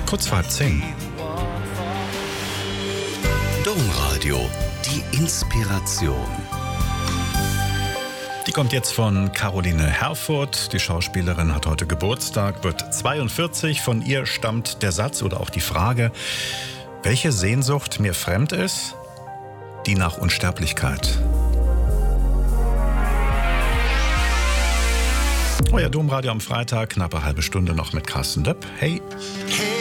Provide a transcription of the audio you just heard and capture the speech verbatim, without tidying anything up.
Kurz vor halb zehn. Domradio, die Inspiration. Die kommt jetzt von Caroline Herfurth. Die Schauspielerin hat heute Geburtstag, wird zweiundvierzig. Von ihr stammt der Satz oder auch die Frage: Welche Sehnsucht mir fremd ist? Die nach Unsterblichkeit. Euer Domradio am Freitag, knappe halbe Stunde noch mit Carsten Döpp. Hey!